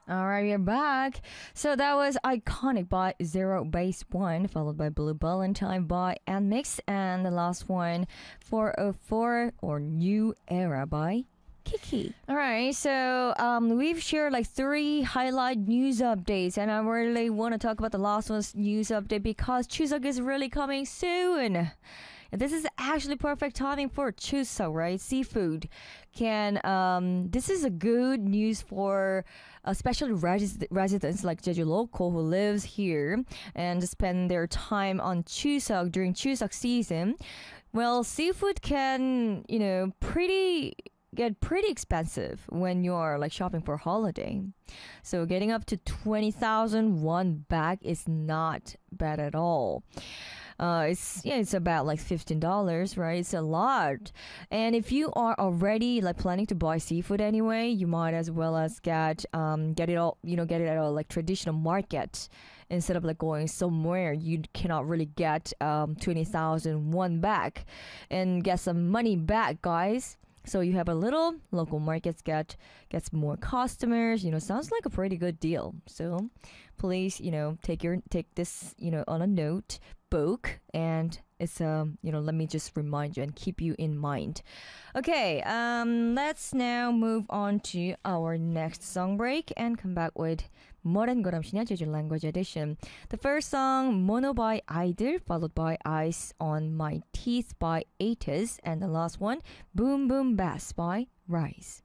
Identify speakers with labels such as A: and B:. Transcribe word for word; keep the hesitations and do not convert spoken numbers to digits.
A: All right, we're back. So that was Iconic by Zero Base One, followed by Blue Valentine by Nmix, and the last one, four oh four or New Era by Kiki. All right, so um, we've shared like three highlight news updates, and I really want to talk about the last one's news update because Chuseok is really coming soon. This is actually perfect timing for chuseok, right? Seafood can. Um, this is a good news for especially res- residents like Jeju local who lives here and spend their time on chuseok during chuseok season. Well, seafood can, you know, pretty get pretty expensive when you're like shopping for holiday. So getting up to twenty thousand won back is not bad at all. Uh, it's yeah, it's about like fifteen dollars, right? It's a lot. And if you are already like planning to buy seafood anyway, you might as well as get um get it all you know get it at a like traditional market instead of like going somewhere you cannot really get um twenty thousand won back and get some money back, guys. So you have a little local markets get gets more customers. You know, sounds like a pretty good deal. So please, you know, take your take this, you know, on a note book, and it's um, you know, let me just remind you and keep you in mind. Okay, um, let's now move on to our next song break and come back with Moren Goramshinya Jeju Language Edition. The first song, Mono by Idol, followed by Ice on My Teeth by Atis, and the last one, Boom Boom Bass by Rise.